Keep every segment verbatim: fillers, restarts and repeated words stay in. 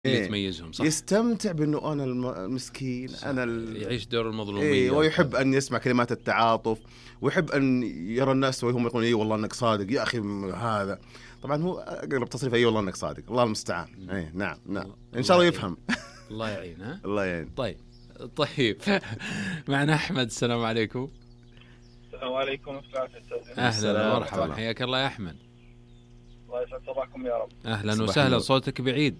اللي إيه تميزهم صح. يستمتع بأنه أنا المسكين صح. أنا ال... يعيش دور المظلومية. إيه ويحب أن يسمع كلمات التعاطف ويحب أن يرى الناس وهم يقولون إيه والله أنك صادق يا أخي هذا. طبعا هو أقرب تصريف أي والله أنك صادق الله المستعان. إيه نعم نعم إن شاء الله يفهم. الله يعين. ها الله يعين. طيب طيب معنا أحمد. السلام عليكم. السلام عليكم. أهلا ومرحبا حياك الله يا أحمد. الله يسعد صباحكم يا رب. أهلا وسهلا. صوتك بعيد.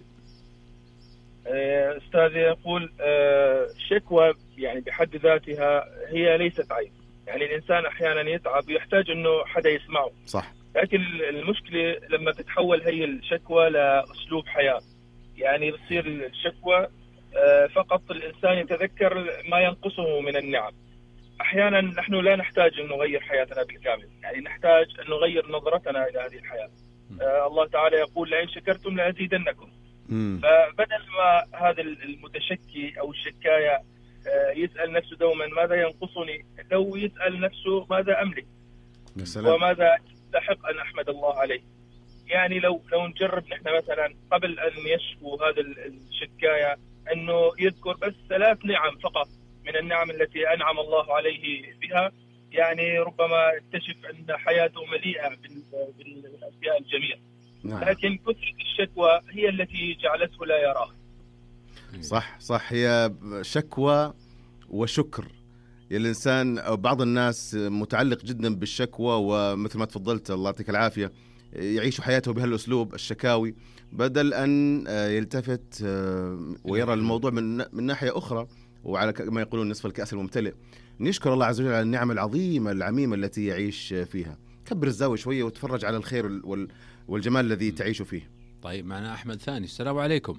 أستاذي يقول الشكوى يعني بحد ذاتها هي ليست عيب. يعني الإنسان أحيانا يتعب ويحتاج أنه حدا يسمعه صح. لكن المشكلة لما تتحول هي الشكوى لأسلوب حياة. يعني بتصير الشكوى فقط الإنسان يتذكر ما ينقصه من النعم. أحيانا نحن لا نحتاج أن نغير حياتنا بالكامل. يعني نحتاج أن نغير نظرتنا إلى هذه الحياة. آه الله تعالى يقول لئن شكرتم لأزيدنكم. فبدل ما هذا المتشكي أو الشكاية آه يسأل نفسه دوما ماذا ينقصني، لو يسأل نفسه ماذا أملك وماذا يستحق أن أحمد الله عليه. يعني لو لو نجرب نحن مثلا قبل أن يشكو هذا الشكاية أنه يذكر بس ثلاث نعم فقط من النعم التي أنعم الله عليه بها، يعني ربما اكتشف أن حياته مليئة بالأشياء الجميلة. نعم. لكن كثرة الشكوى هي التي جعلته لا يراه. صح صح. هي شكوى وشكر. الإنسان أو بعض الناس متعلق جدا بالشكوى، ومثل ما تفضلت الله يعطيك العافية يعيش حياته بهالأسلوب الشكاوي بدل أن يلتفت ويرى الموضوع من من ناحية أخرى، وعلى ما يقولون نصف الكأس الممتلئ. نشكر الله عز وجل على النعم العظيمة العميمة التي يعيش فيها. كبر الزاوية شوية وتفرج على الخير والجمال الذي تعيش فيه. طيب معنا أحمد ثاني. السلام عليكم.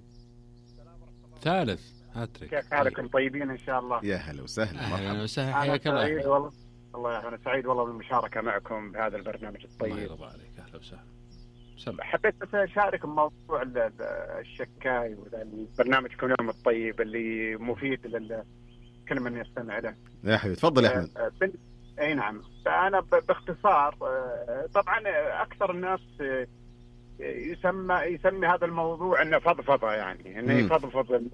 ثالث هاتريك. كيف حالكم؟ طيبين إن شاء الله. يا هلا وسهلا. أهلا وسهلا حياك الله. سعيد والله. الله أنا سعيد والله بالمشاركة معكم بهذا البرنامج الطيب. الله يرضى عليك. أهلا وسهلا. سمع. حبيت بس أشارك موضوع الشكاي وذا البرنامجكم اليوم الطيب اللي مفيد لكل من يستمع له. يا حبيبي تفضل يا أحمد. بن... أي نعم. فأنا باختصار طبعا أكثر الناس يسمى يسمي هذا الموضوع إنه فضفضة، يعني إنه يفضفض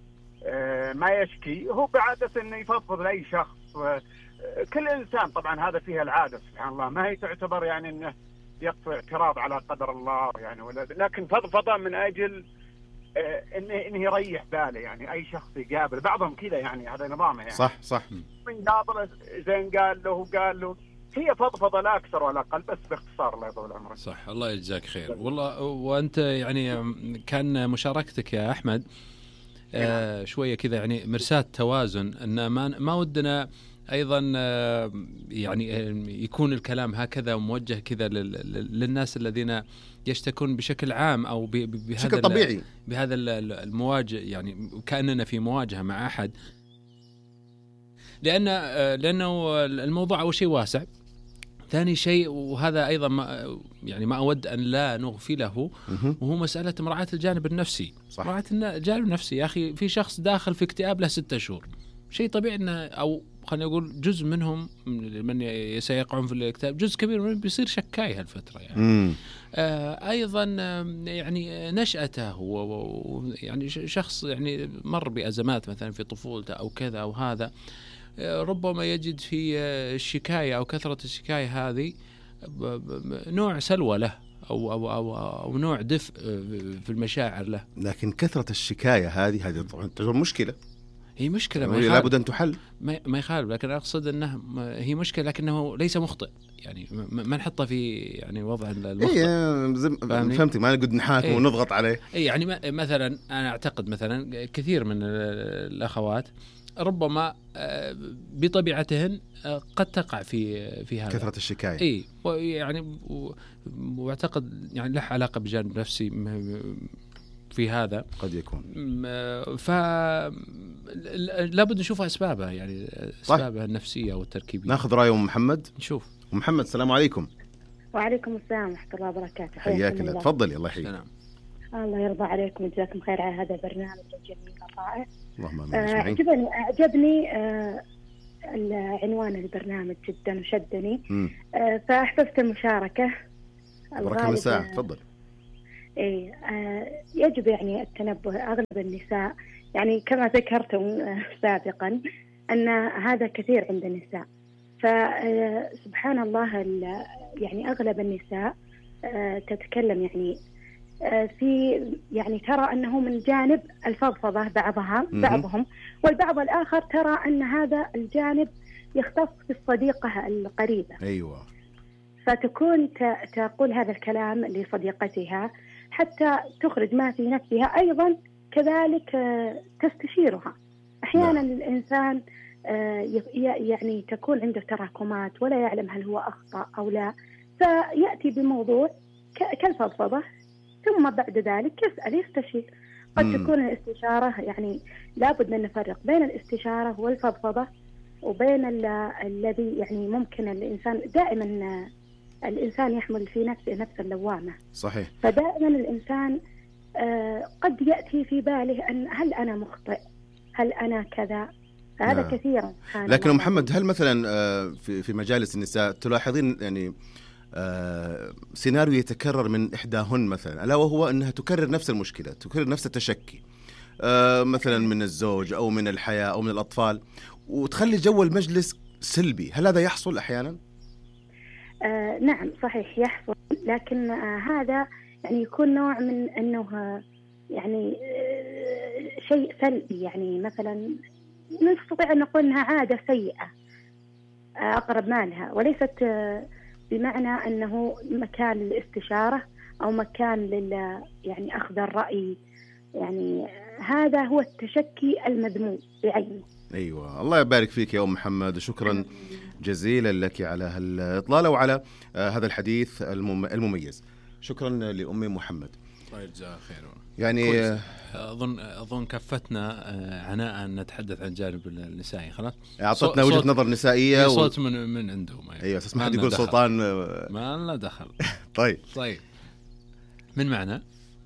ما يشكي. هو بعادة إنه يفضفض لأي شخص. كل إنسان طبعا هذا فيها العادة سبحان الله، ما هي تعتبر يعني إنه يقطع اعتراض على قدر الله يعني، ولا لكن فضفضة من أجل إنه إنه يريح باله. يعني أي شخص يقابل بعضهم كذا يعني هذا نظامه يعني. صح صح. من قابله زين قال له قال له هي فضفضة لا أكثر ولا أقل، بس باختصار الله يطول عمرك. صح الله يجزاك خير والله. وأنت يعني كان مشاركتك يا أحمد آه شوية كذا يعني مرساة توازن، أن ما ما ودنا أيضا يعني يكون الكلام هكذا موجه كذا للناس الذين يشتكون بشكل عام أو بهذا طبيعي بهذا المواجه، يعني كأننا في مواجهة مع أحد، لأن لأنه الموضوع أول شيء واسع. ثاني شيء وهذا أيضا ما يعني ما أود أن لا نغفله، وهو مسألة مراعاة الجانب النفسي. صح. مراعاة الجانب النفسي يا أخي. في شخص داخل في اكتئاب له ستة شهور، شيء طبيعي أنه أو خلينا نقول جزء منهم من سيقعون في الاكتئاب، جزء كبير منهم بيصير شكاي هالفترة يعني. آه أيضا يعني نشأته هو يعني شخص يعني مر بأزمات مثلا في طفولته أو كذا أو هذا، ربما يجد في الشكاية أو كثرة الشكاية هذه نوع سلوى له أو, أو, أو, أو نوع دفء في المشاعر له. لكن كثرة الشكاية هذه هذه تعتبر مشكلة. هي مشكلة ما لابد أن تحل. ما يخالف، لكن أقصد أنه هي مشكلة لكنه ليس مخطئ. يعني ما نحطه في يعني وضع المخطئ. إيه فهمتي ما نقعد نحاكم إيه ونضغط عليه. إيه يعني مثلا أنا أعتقد مثلا كثير من الأخوات ربما بطبيعتهن قد تقع في في هذا كثرة الشكاية. إيه يعني واعتقد يعني له علاقة بجانب نفسي في هذا قد يكون. فلا بد نشوف أسبابها يعني أسبابها طيب. النفسية والتركيبية. ناخذ رأيه محمد. نشوف محمد. السلام عليكم. وعليكم السلام ورحمة الله وبركاته. حياك الله. تفضلي. الله يحييك. الله يرضى عليكم ويجزاكم خير على هذا البرنامج الجميل الرائع. اللهم آمين. آه عجبني أعجبني آه العنوان البرنامج جدا وشدني. آه فأحببت المشاركة. بركة مساء. تفضل. إيه آه يجب يعني التنبه. أغلب النساء يعني كما ذكرتم آه سابقا أن هذا كثير عند النساء. فسبحان الله يعني أغلب النساء آه تتكلم يعني آه في يعني ترى أنه من جانب الفضفضة بعضها بعضهم، والبعض الآخر ترى أن هذا الجانب يختص بالصديقة القريبة. أيوة. فتكون تقول هذا الكلام لصديقتها حتى تخرج ما في نفسها، أيضا كذلك تستشيرها. أحيانا نعم. الإنسان يعني تكون عنده تراكمات ولا يعلم هل هو أخطأ أو لا، فيأتي بموضوع كالفضفضة ثم بعد ذلك يسأل يستشير. قد م. تكون الاستشارة يعني لابد أن نفرق بين الاستشارة والفضفضة وبين الذي يعني ممكن الإنسان دائما الإنسان يحمل في نفسه نفس اللوامة. صحيح. فدائما الإنسان آه قد يأتي في باله أن هل أنا مخطئ، هل أنا كذا، هذا نعم. كثيرا. لكن محمد، هل مثلا آه في في مجالس النساء تلاحظين يعني آه سيناريو يتكرر من إحداهن مثلا، ألا وهو أنها تكرر نفس المشكلة، تكرر نفس التشكي آه مثلا من الزوج أو من الحياة أو من الأطفال، وتخلي جو المجلس سلبي؟ هل هذا يحصل أحيانا؟ آه نعم صحيح يحصل، لكن آه هذا يعني يكون نوع من أنه آه يعني آه شيء سلبي. يعني مثلا نستطيع أن نقول أنها عادة سيئة آه أقرب ما لها، وليست آه بمعنى أنه مكان للاستشارة أو مكان لل يعني أخذ الرأي. يعني آه هذا هو التشكي المذموم بعينه. أيوة، الله يبارك فيك يا أم محمد، وشكرا جزيلا لك على هالإطلالة وعلى آه هذا الحديث المم... المميز. شكرا لأم محمد. الله يجزاها خير. يعني أظن أظن كفتنا عناء أن نتحدث عن جانب النسائي. خلاص أعطتنا وجهة نظر نسائية و... صوت من من عندهم. أيوة، ما حد يقول سلطان ما لنا دخل. طيب طيب من معنا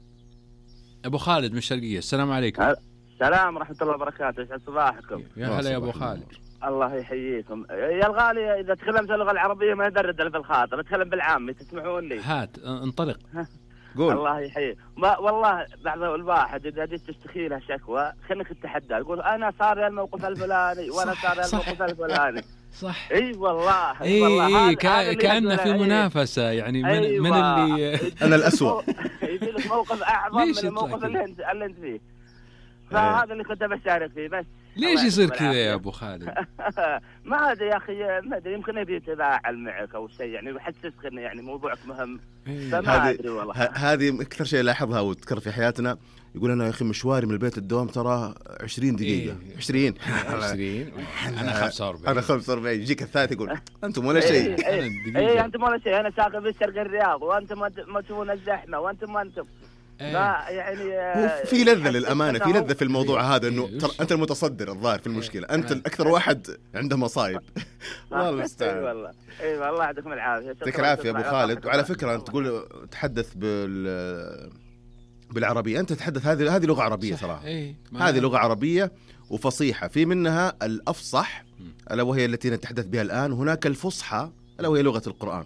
أبو خالد من الشرقية. السلام عليكم. السلام ورحمة الله وبركاته. يسعد صباحكم. يا هلا يا أبو خالد. الله يحييكم يا الغالي. إذا تكلمت اللغة العربية ما يدرد في الخاطر، أتكلم بالعامي تسمعون لي. هات انطلق. قول. الله يحييك. ما والله بعض الواحد إذا جيت تشتكي له شكوى خليك تتحدى، يقول أنا صار لي الموقف الفلاني وأنا صار لي الموقف الفلاني. صح. اي والله. اي والله كأنه في منافسة يعني من أيوة. من اللي أنا الأسوأ. يبي لك موقف أعظم من الموقف اللي أنت اللي أنت فيه. فهذا اللي كنت بشارك فيه بس. ليش يصير كذا يا أبو خالد؟ ما أدري يا أخي، ما أدري، يمكن يبي يتفاعل معك أو شيء يعني ويحسسك إنه يعني موضوعك مهم. فما أدري والله. هذه أكثر شيء لاحظها وتذكر في حياتنا. يقول أنا يا أخي مشواري من البيت الدوام ترى عشرين دقيقة. عشرين عشرين أنا خمسة وأربعين أنا خمسة وأربعين يجيك الثالث يقول أنتم ولا شيء. إيه أنتم ولا شيء. أنا ساكن في الشرق الرياض وأنتم ما تشوفون الزحمة وأنتم ما أنتم. لا يعني في لذة للأمانة، في لذة في الموضوع هذا إنه ترى أنت المتصدر الظاهر في المشكلة، أنت الأكثر واحد عنده مصايب. الله المستعان. إي والله إي والله يعطيكم العافية. يعطيك العافية أبو خالد. وعلى فكرة أنت تقول تحدث بال بالعربية، أنت تتحدث هذه هذه لغة عربية صراحة. هذه لغة عربية وفصيحة، في منها الأفصح ألا وهي التي نتحدث بها الآن، هناك الفصحى ألا وهي لغة القرآن.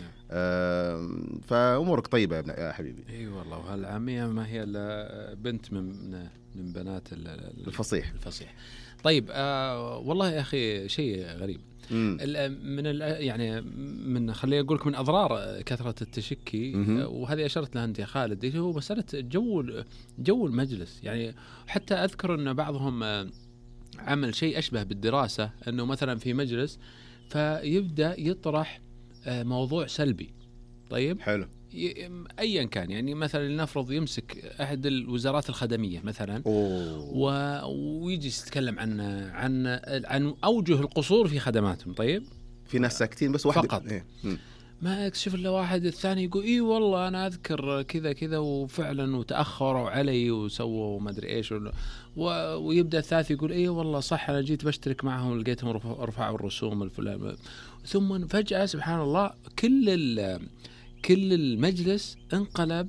آه فأمورك طيبة يا حبيبي. اي أيوة والله. وهالعامية ما هي الا بنت من من بنات الفصيح. الفصيح. طيب آه والله يا أخي شيء غريب. مم. من يعني من خليني أقول لك من أضرار كثرة التشكي، وهذه أشرت لها أنت يا خالد، هو مسألة جو جو المجلس. يعني حتى أذكر أن بعضهم عمل شيء أشبه بالدراسة، أنه مثلا في مجلس فيبدأ يطرح موضوع سلبي. طيب حلو. أيا كان، يعني مثلا لنفرض يمسك أحد الوزارات الخدمية مثلا و... ويجي يتكلم عن عن عن أوجه القصور في خدماتهم. طيب في ناس ساكتين بس واحد فقط. إيه؟ ما يكشف إلا واحد الثاني يقول إيه والله أنا أذكر كذا كذا وفعلا وتأخروا علي وسووا ما أدري إيش و... ويبدأ الثالث يقول إيه والله صح أنا جيت بشترك معهم لقيتهم رفعوا الرسوم الفلان. ثم فجأة سبحان الله كل كل المجلس انقلب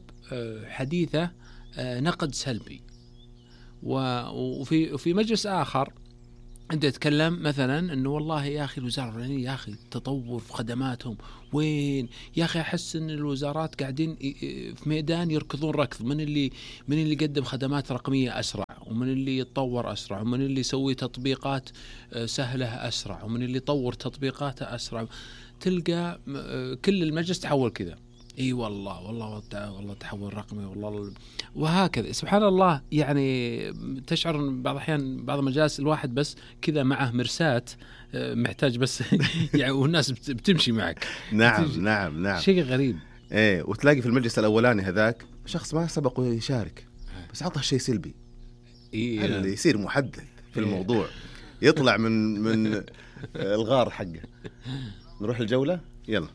حديثه نقد سلبي. وفي في مجلس آخر أنت تتكلم مثلا أنه والله يا أخي الوزارة الفلانية يا أخي تطور في خدماتهم وين يا أخي، أحس أن الوزارات قاعدين في ميدان يركضون ركض، من اللي من اللي يقدم خدمات رقمية أسرع، ومن اللي يتطور أسرع، ومن اللي يسوي تطبيقات سهلة أسرع، ومن اللي يطور تطبيقاته أسرع. تلقى كل المجلس تحول كذا، اي والله والله والله تحول رقمي والله، وهكذا. سبحان الله، يعني تشعر بعض الأحيان بعض المجالس الواحد بس كذا معه مرساة محتاج بس يعني والناس بتمشي معك. نعم نعم نعم، شيء غريب. ايه، وتلاقي في المجلس الأولاني هذاك شخص ما سبق يشارك بس عطى شيء سلبي، إيه اللي يصير محدث في الموضوع يطلع من من الغار حقه. نروح الجولة، يلا.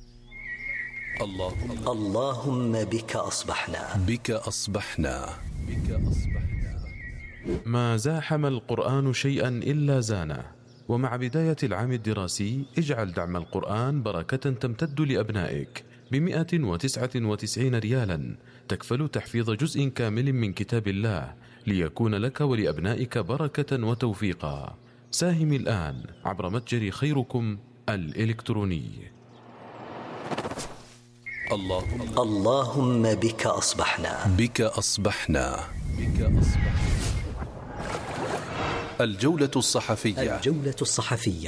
اللهم اللهم بك أصبحنا بك أصبحنا بك أصبحنا. ما زاحم القرآن شيئا إلا زانه. ومع بداية العام الدراسي اجعل دعم القرآن بركة تمتد لأبنائك بمئة وتسعة وتسعين ريالا، تكفل تحفيظ جزء كامل من كتاب الله ليكون لك ولأبنائك بركة وتوفيقا. ساهم الآن عبر متجر خيركم الإلكتروني. اللهم اللهم بك أصبحنا بك أصبحنا بك أصبحنا. الجولة الصحفية الجولة الصحفية.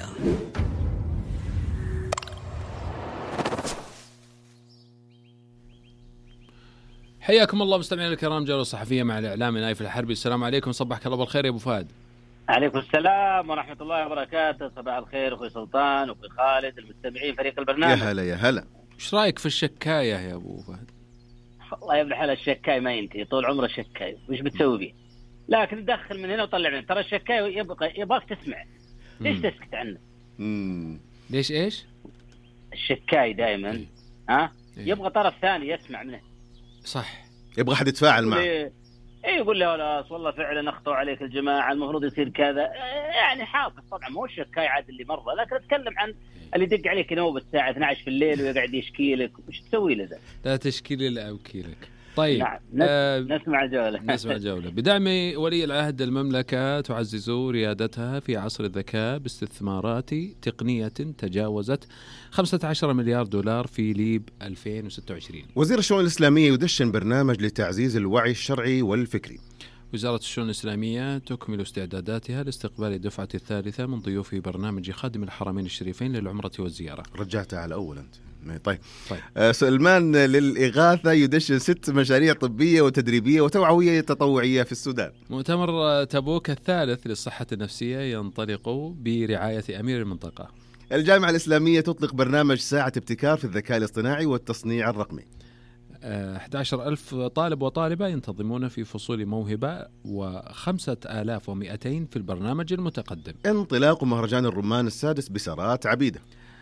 حياكم الله مستمعينا الكرام، جولة صحفية مع الإعلامي نايف الحربي. السلام عليكم، صبحك الله بالخير يا أبو فهد. عليكم السلام ورحمة الله وبركاته. صباح الخير أخوي سلطان وأخوي خالد، المستمعين فريق البرنامج. يا هلا يا هلا. إيش رأيك في الشكاية يا أبو فهد؟ والله يا ابن الحلال الشكاية ما ينتهي، طول عمره شكاية، وش بتسوي به؟ لكن تدخل من هنا وطلع من هنا. ترى الشكاية يبقى يبغاك تسمع، ليش تسكت عنه؟ مم. ليش إيش؟ الشكاية دائما إيه؟ ها إيه؟ يبغى طرف ثاني يسمع منه. صح، يبغى حد يتفاعل معه. اي يقول له خلاص والله فعلا اخطأوا عليك الجماعه، المفروض يصير كذا، يعني حافظ طبعا مو الشكاية عاد اللي مره، لكن اتكلم عن اللي يدق عليك نوبه الساعه اثني عشر في الليل ويقعد يشكي لك، وش تسوي له ذا؟ لا تشكي لي لا أبكي لك. طيب نعم. نس... آه نسمع جولة نسمع جولة. بدعم ولي العهد المملكة تعزز ريادتها في عصر الذكاء باستثمارات تقنية تجاوزت خمسة عشر مليار دولار في ليب ألفين وستة وعشرين. وزير الشؤون الإسلامية يدشن برنامج لتعزيز الوعي الشرعي والفكري. وزارة الشؤون الإسلامية تكمل استعداداتها لاستقبال الدفعة الثالثة من ضيوف برنامج خادم الحرمين الشريفين للعمرة والزيارة. رجعتها على أول أنت. طيب, طيب. آه سلمان للإغاثة يدشن ست مشاريع طبية وتدريبية وتوعوية تطوعية في السودان. مؤتمر تبوك الثالث للصحة النفسية ينطلق برعاية أمير المنطقة. الجامعة الإسلامية تطلق برنامج ساعة ابتكار في الذكاء الاصطناعي والتصنيع الرقمي. أحد عشر ألف طالب وطالبة ينتظمون في فصول موهبة وخمسة آلاف ومئتين في البرنامج المتقدم. انطلاق مهرجان الرمان السادس بسارات عبيدة.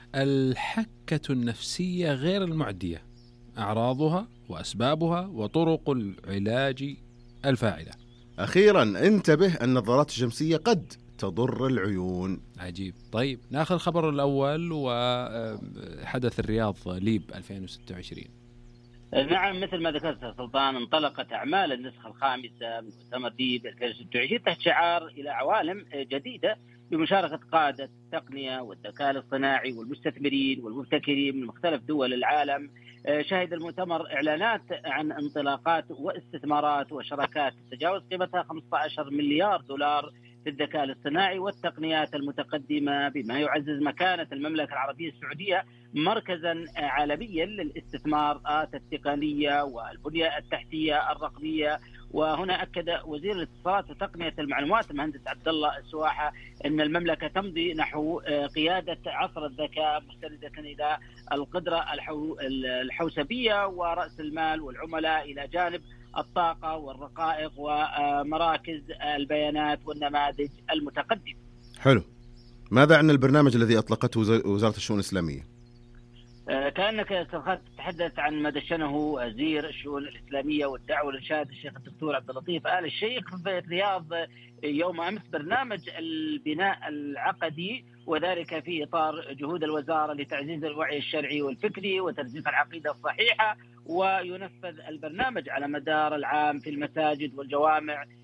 الحكة النفسية غير المعدية، أعراضها وأسبابها وطرق العلاج الفاعلة. أخيرا انتبه النظارات الشمسية قد تضر العيون. عجيب. طيب ناخذ الخبر الأول وحدث الرياض ليب ألفين وستة وعشرين. نعم، مثل ما ذكرت سلطان، انطلقت أعمال النسخة الخامسة من مؤتمر ليب ألفين وستة وعشرين تحت شعار إلى عوالم جديدة بمشاركة قادة التقنية والذكاء الاصطناعي والمستثمرين والمبتكرين من مختلف دول العالم. شهد المؤتمر إعلانات عن انطلاقات واستثمارات وشراكات تتجاوز قيمتها خمسة عشر مليار دولار في الذكاء الاصطناعي والتقنيات المتقدمة، بما يعزز مكانة المملكة العربية السعودية مركزا عالميا للاستثمارات التقنية والبنية التحتية الرقمية. وهنا أكد وزير الاتصالات وتقنية المعلومات المهندس عبد الله السواحة أن المملكة تمضي نحو قيادة عصر الذكاء مستندة إلى القدرة الحوسبية ورأس المال والعملاء إلى جانب الطاقة والرقائق ومراكز البيانات والنماذج المتقدمة. حلو. ماذا عن البرنامج الذي أطلقته وزارة الشؤون الإسلامية؟ كأنك تتحدث عن ما دشنه وزير الشؤون الإسلامية والدعوة والإرشاد الشيخ الدكتور عبد اللطيف آل الشيخ في الرياض يوم أمس، برنامج البناء العقدي، وذلك في إطار جهود الوزارة لتعزيز الوعي الشرعي والفكري وترسيخ العقيدة الصحيحة. وينفذ البرنامج على مدار العام في المساجد والجوامع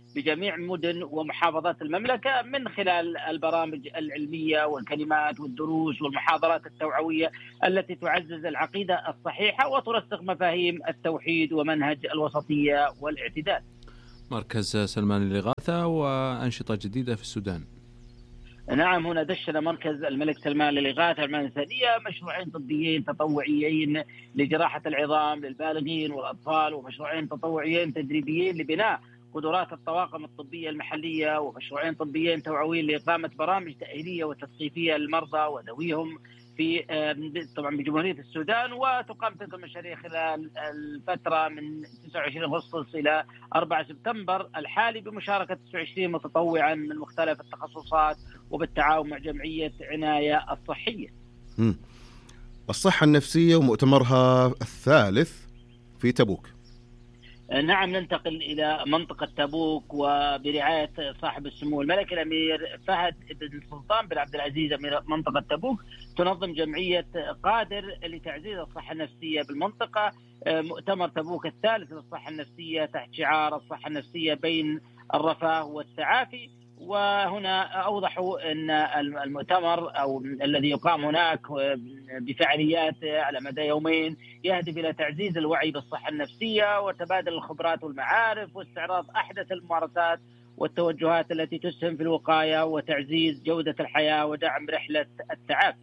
بجميع مدن ومحافظات المملكة من خلال البرامج العلمية والكلمات والدروس والمحاضرات التوعوية التي تعزز العقيدة الصحيحة وترسخ مفاهيم التوحيد ومنهج الوسطية والاعتدال. مركز سلمان للإغاثة وأنشطة جديدة في السودان. نعم، هنا دشن مركز الملك سلمان للإغاثة الإنسانية مشروعين طبيين تطوعيين لجراحة العظام للبالغين والأطفال، ومشروعين تطوعيين تدريبيين لبناء قدرات الطواقم الطبية المحلية، ومشروعين طبيين توعويين لإقامة برامج تأهيلية وتثقيفية للمرضى وذويهم في طبعا بجمهورية السودان. وتقام تلك المشاريع خلال الفترة من تسعة وعشرين أغسطس إلى أربعة سبتمبر الحالي بمشاركة تسعة وعشرين متطوعا من مختلف التخصصات وبالتعاون مع جمعية عناية الصحية. م. الصحة النفسية ومؤتمرها الثالث في تبوك. نعم، ننتقل إلى منطقة تبوك وبرعاية صاحب السمو الملكي الأمير فهد بن سلطان بن عبد العزيز أمير منطقة تبوك تنظم جمعية قادر لتعزيز الصحة النفسية بالمنطقة مؤتمر تبوك الثالث للصحة النفسية تحت شعار الصحة النفسية بين الرفاه والتعافي. وهنا أوضحوا أن المؤتمر أو الذي يقام هناك بفعاليات على مدى يومين يهدف إلى تعزيز الوعي بالصحة النفسية وتبادل الخبرات والمعارف واستعراض أحدث الممارسات والتوجهات التي تسهم في الوقاية وتعزيز جودة الحياة ودعم رحلة التعافي.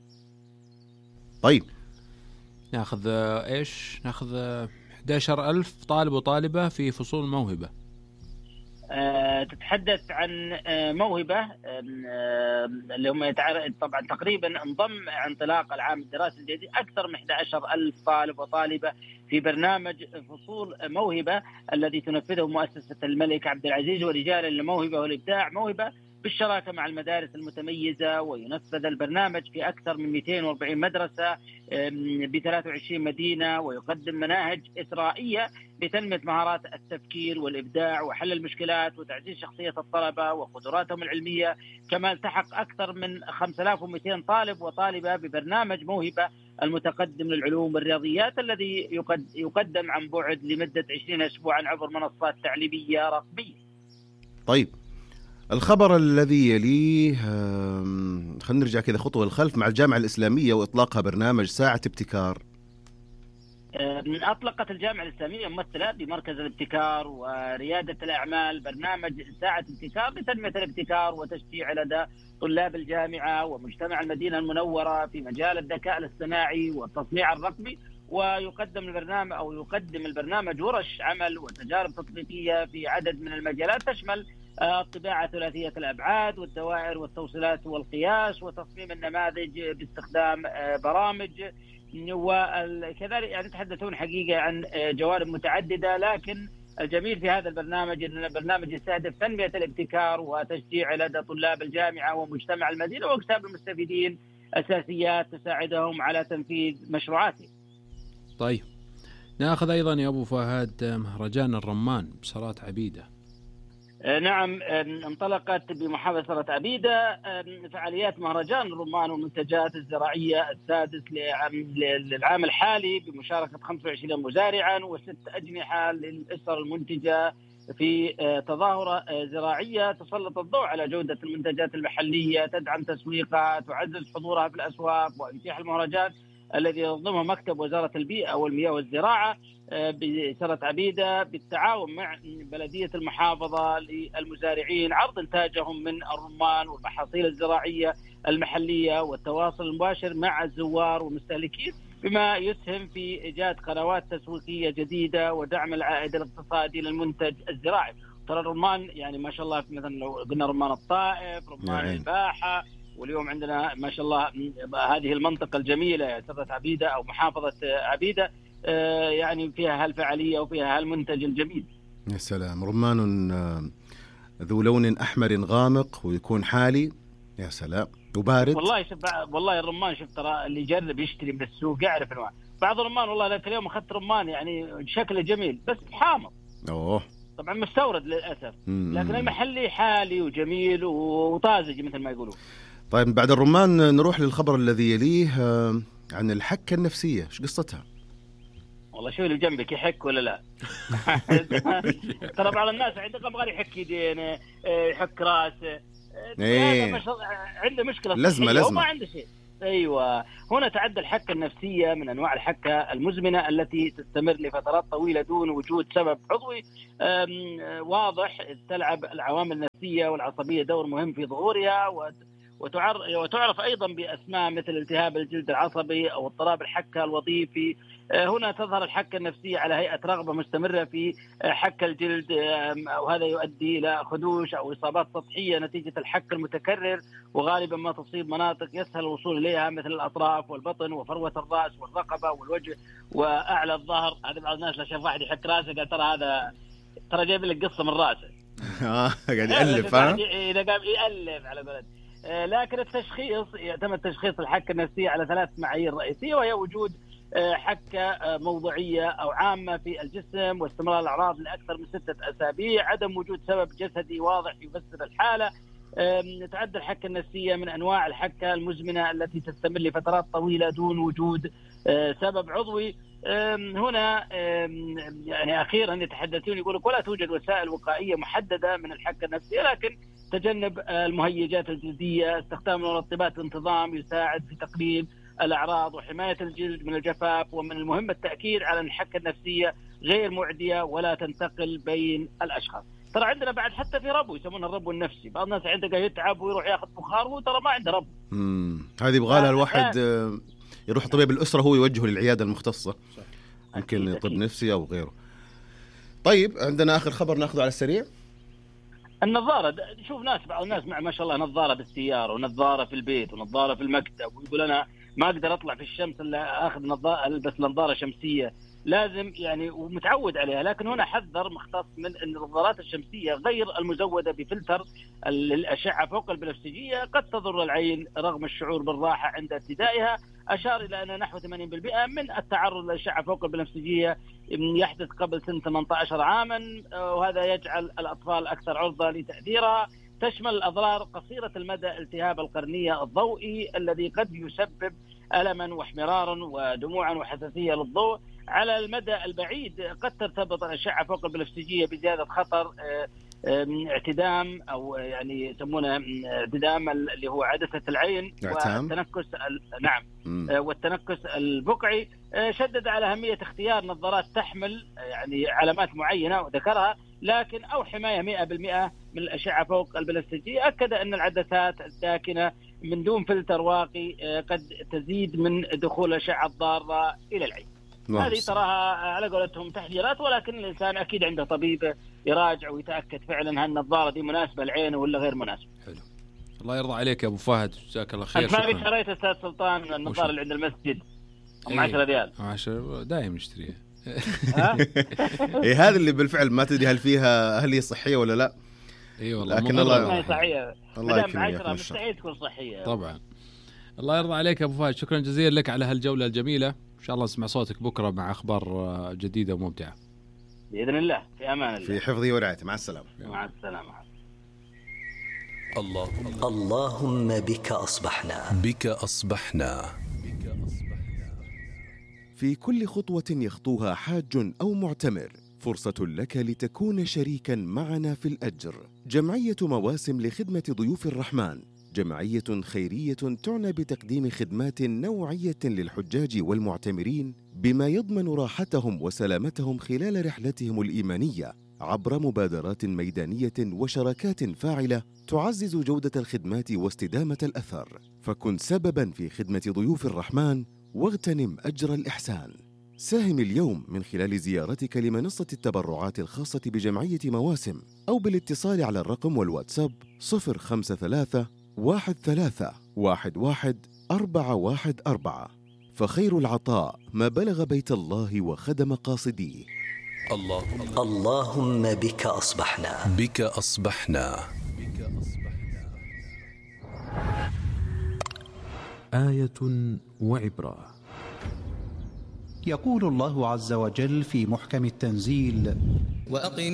طيب ناخذ إيش؟ ناخذ أحد عشر ألف طالب وطالبة في فصول موهبة. أه تتحدث عن أه موهبة أه اللي هم يتعرض طبعا تقريبا انضم انطلاق العام الدراسي الجديد أكثر من أحد عشر ألف طالب وطالبة في برنامج فصول موهبة الذي تنفذه مؤسسة الملك عبد العزيز ورجال الموهبة والإبداع موهبة بالشراكة مع المدارس المتميزة. وينفذ البرنامج في أكثر من مئتين وأربعين مدرسة ب ثلاث وعشرين مدينة، ويقدم مناهج إثرائية لتنمية مهارات التفكير والإبداع وحل المشكلات وتعزيز شخصية الطلبة وقدراتهم العلمية. كما التحق أكثر من خمسة آلاف ومئتين طالب وطالبة ببرنامج موهبة المتقدم للعلوم والرياضيات الذي يقدم عن بعد لمدة عشرين أسبوعا عبر منصات تعليمية رقمية. طيب الخبر الذي يليه خلينا نرجع كذا خطوة الخلف مع الجامعة الإسلامية وإطلاقها برنامج ساعة ابتكار. أطلقت الجامعة الإسلامية ممثلة بمركز الابتكار وريادة الأعمال برنامج ساعة ابتكار لتنمية الابتكار وتشجيع لدى طلاب الجامعة ومجتمع المدينة المنورة في مجال الذكاء الاصطناعي والتصنيع الرقمي. ويقدم البرنامج أو يقدم البرنامج ورش عمل وتجارب تطبيقية في عدد من المجالات تشمل الطباعة ثلاثية الأبعاد والدوائر والتوصيلات والقياس وتصميم النماذج باستخدام برامج. وكذلك يعني يتحدثون حقيقة عن جوانب متعددة، لكن الجميل في هذا البرنامج أن البرنامج يستهدف تنمية الابتكار وتشجيع لدى طلاب الجامعة ومجتمع المدينة وإكساب المستفيدين أساسيات تساعدهم على تنفيذ مشروعاتهم. طيب نأخذ أيضا يا أبو فهد مهرجان الرمان بسرات عبيدة. نعم، انطلقت بمحافظة عبيدة فعاليات مهرجان الرمان والمنتجات الزراعية السادس للعام الحالي بمشاركة خمسة وعشرين مزارعا وست أجنحة للأسر المنتجة في تظاهرة زراعية تسلط الضوء على جودة المنتجات المحلية، تدعم تسويقها، تعزز حضورها في الأسواق. ويتيح المهرجان الذي ينظمه مكتب وزارة البيئة والمياه والزراعة بسرة عبيدة بالتعاون مع بلدية المحافظة للمزارعين عرض إنتاجهم من الرمان والمحاصيل الزراعية المحلية والتواصل المباشر مع الزوار والمستهلكين، بما يسهم في إيجاد قنوات تسويقية جديدة ودعم العائد الاقتصادي للمنتج الزراعي. ترى الرمان يعني ما شاء الله مثلا لو قلنا رمان الطائف، رمان الباحة، واليوم عندنا ما شاء الله هذه المنطقة الجميلة سرة عبيدة أو محافظة عبيدة يعني فيها هالفعالية وفيها هالمنتج الجميل. يا سلام، رمان ذو لون أحمر غامق ويكون حالي، يا سلام، وبارد. والله شوف والله الرمان شوف ترى اللي يجرب يشتري من السوق يعرف انواع. بعض الرمان والله لك اليوم اخذت رمان يعني شكله جميل بس حامض. اوه طبعا مستورد للاسف، لكن المحلي حالي وجميل وطازج مثل ما يقولون. طيب بعد الرمان نروح للخبر الذي يليه عن الحكة النفسية، ايش قصتها؟ والله شو اللي جنبك يحك ولا لا؟ ترى بعض الناس عندهم غير يحك يدينه يحك راسه، ايه عنده مشكله لازمه لازمه ما عنده شيء. ايوه هنا تعدى الحكه النفسيه من انواع الحكه المزمنه التي تستمر لفترات طويله دون وجود سبب عضوي واضح. تلعب العوامل النفسيه والعصبيه دور مهم في ظهورها، وتعرف أيضا بأسماء مثل التهاب الجلد العصبي أو اضطراب الحكة الوظيفي. هنا تظهر الحكة النفسية على هيئة رغبة مستمرة في حك الجلد، وهذا يؤدي إلى خدوش أو إصابات سطحية نتيجة الحك المتكرر، وغالبا ما تصيب مناطق يسهل الوصول إليها مثل الأطراف والبطن وفروة الرأس والرقبة والوجه وأعلى الظهر. هذا بعض الناس لا شاف واحد يحك راسه قال ترى هذا ترى جايب لك قصة من راسه. اه قاعد يألف ها؟ إذا قام يألف على بلد. لكن التشخيص يتم تشخيص الحكة النفسية على ثلاث معايير رئيسية، وهي وجود حكة موضعية أو عامة في الجسم واستمرار الأعراض لأكثر من ستة أسابيع، عدم وجود سبب جسدي واضح يفسر الحالة. تعد الحكة النفسية من أنواع الحكة المزمنة التي تستمر لفترات طويلة دون وجود سبب عضوي. هنا يعني أخيرا يتحدثون يقولوا ولا توجد وسائل وقائية محددة من الحكة النفسية، لكن تجنب المهيجات الجلدية، استخدام المرطبات بانتظام يساعد في تقليل الأعراض وحماية الجلد من الجفاف. ومن المهم التأكيد على أن الحكة النفسية غير معدية ولا تنتقل بين الأشخاص. ترى عندنا بعد حتى في ربو يسمونه الربو النفسي، بعض الناس عنده يتعب ويروح ياخذ بخار وترى ما عنده ربو. امم هذه يبغى لها الواحد يروح طبيب الأسرة هو يوجهه للعيادة المختصة، يمكن طب نفسي أو غيره. طيب عندنا آخر خبر ناخذه على السريع. النظارة، شوف ناس بعض الناس مع ما شاء الله نظارة بالسيارة ونظارة في البيت ونظارة في المكتب، ويقول أنا ما أقدر أطلع في الشمس إلا أخذ نظارة ألبس نظارة شمسية، لازم يعني ومتعود عليها. لكن هنا حذر مختص من أن النظارات الشمسية غير المزودة بفلتر الأشعة فوق البنفسجية قد تضر العين رغم الشعور بالراحة عند ارتدائها. أشار إلى أن نحو ثمانين بالمئة من التعرض للأشعة فوق البنفسجية يحدث قبل سن ثمانية عشر عاما، وهذا يجعل الأطفال أكثر عرضة لتأثيرها. تشمل الأضرار قصيرة المدى التهاب القرنية الضوئي الذي قد يسبب ألما واحمرارا ودموعا وحساسية للضوء. على المدى البعيد قد ترتبط الأشعة فوق البنفسجية بزيادة خطر اعتدام أو يعني يسمونه اعتدام اللي هو عدسة العين والتنكس نعم والتنكس البقعي. شدد على أهمية اختيار نظارات تحمل يعني علامات معينة وذكرها لكن أو حماية مئة بالمئة من الأشعة فوق البنفسجية. أكد أن العدسات الساكنة من دون فلتر واقي قد تزيد من دخول الأشعة الضارة إلى العين. هذه تراها على قولتهم تحذيرات، ولكن الإنسان أكيد عنده طبيب يراجع ويتأكد فعلا هل النظارة دي مناسبة لعينه ولا غير مناسبة. حلو، الله يرضى عليك يا أبو فهد، جزاك الله خير. أنت ما بك شريت أستاذ سلطان النظارة اللي عند المسجد أم عشرة ريال؟ عشرة دائما نشتريها. إيه هذا اللي بالفعل ما تدري هل فيها هل هي صحية ولا لا. إيه والله لكن الله ما هي صحية، الله مدام عشرة مستحيل تكون صحية طبعا. الله يرضى عليك يا أبو فهد، شكرا جزيلا لك على هالجولة الجميلة، إن شاء الله نسمع صوتك بكرة مع أخبار جديدة وممتعة بإذن الله. في أمان الله، في حفظه ورعايته. مع السلامة. مع السلامة. اللهم اللهم بك أصبحنا بك أصبحنا في كل خطوة يخطوها حاج أو معتمر فرصة لك لتكون شريكا معنا في الأجر. جمعية مواسم لخدمة ضيوف الرحمن جمعية خيرية تعنى بتقديم خدمات نوعية للحجاج والمعتمرين بما يضمن راحتهم وسلامتهم خلال رحلتهم الإيمانية عبر مبادرات ميدانية وشراكات فاعلة تعزز جودة الخدمات واستدامة الأثر. فكن سبباً في خدمة ضيوف الرحمن واغتنم أجر الإحسان. ساهم اليوم من خلال زيارتك لمنصة التبرعات الخاصة بجمعية مواسم أو بالاتصال على الرقم والواتساب صفر خمسة ثلاثة واحد ثلاثة واحد واحد أربعة واحد أربعة. فخير العطاء ما بلغ بيت الله وخدم قاصديه. اللهم اللهم بك أصبحنا بك أصبحنا آية وعبرة. يقول الله عز وجل في محكم التنزيل: وأقم